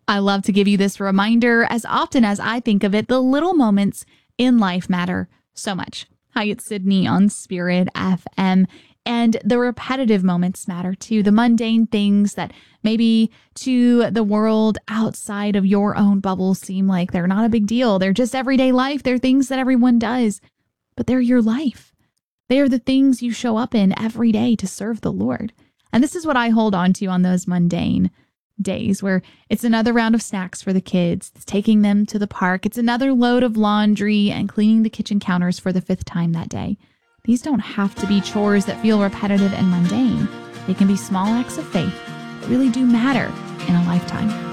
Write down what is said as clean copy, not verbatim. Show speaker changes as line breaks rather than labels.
I love to give you this reminder as often as I think of it. The little moments in life matter so much. Hi, it's Sydney on Spirit FM. And the repetitive moments matter too. The mundane things that maybe to the world outside of your own bubble seem like they're not a big deal. They're just everyday life. They're things that everyone does, but they're your life. They are the things you show up in every day to serve the Lord. And this is what I hold on to on those mundane days where it's another round of snacks for the kids. It's taking them to the park. It's another load of laundry and cleaning the kitchen counters for the 5th time that day. These don't have to be chores that feel repetitive and mundane. They can be small acts of faith that really do matter in a lifetime.